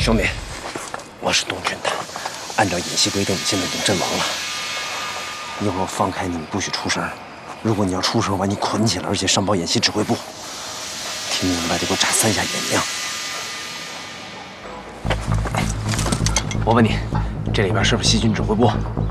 兄弟，我是东军的，按照演习规定，你现在已经阵亡了。一会儿我放开你，不许出声。如果你要出声，我把你捆起来，而且上报演习指挥部。听明白就给我眨3下眼睛。我问你，这里边是不是西军指挥部？